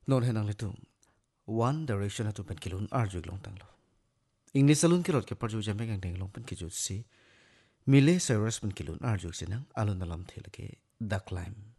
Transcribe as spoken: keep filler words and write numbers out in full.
non henang le tu one direction atu pen kilun arju long tang lo English salun ki rot ke parju jame gang deng long pen ki jut si Miley Cyrus pen kilun arju sinang alun alam thel ke duck lime